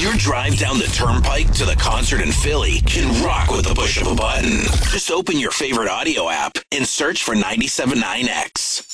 Your drive down the turnpike to the concert in Philly can rock with the push of a button. Just open your favorite audio app and search for 97.9X.